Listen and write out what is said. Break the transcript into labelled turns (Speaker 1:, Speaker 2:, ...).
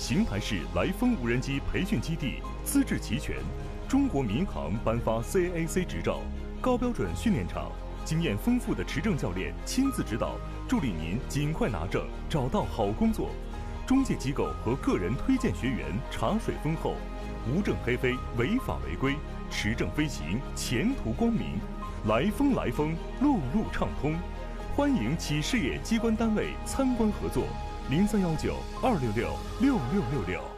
Speaker 1: 邢台市来风无人机培训基地，资质齐全，中国民航颁发 CAAC 执照，高标准训练场，经验丰富的持证教练亲自指导，助力您尽快拿证，找到好工作。中介机构和个人推荐学员茶水丰厚，无证黑飞，违法违规，持证飞行，前途光明。来风，路路畅通。欢迎企事业机关单位参观合作，0319-266-6666。